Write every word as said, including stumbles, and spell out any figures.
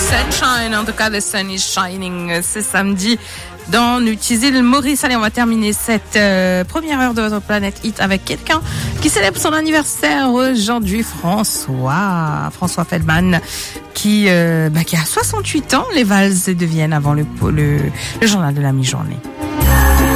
Sunshine, en tout cas, the sun is shining. C'est samedi dans Nutisil Maurice. Allez, on va terminer cette euh, première heure de votre Planète Hit avec quelqu'un qui célèbre son anniversaire aujourd'hui, François, François Feldman, qui, euh, bah, qui a soixante-huit ans. Les valses de Vienne avant le, le, le journal de la mi-journée.